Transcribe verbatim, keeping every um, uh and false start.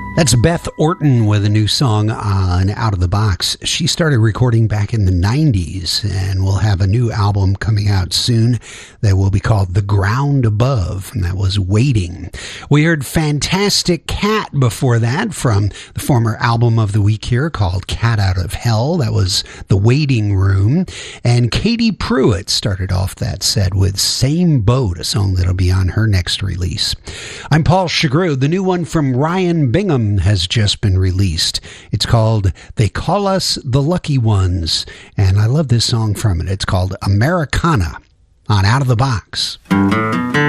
That's Beth Orton with a new song on Out of the Box. She started recording back in the nineties and will have a new album coming out soon that will be called The Ground Above, and that was Waiting. We heard Fantastic Cat before that from the former album of the week here called Cat Out of Hell. That was The Waiting Room. And Katie Pruitt started off that set with Same Boat, a song that'll be on her next release. I'm Paul Chagru. The new one from Ryan Bingham has just been released. It's called They Call Us the Lucky Ones, and I love this song from it. It's called Americana on Out of the Box.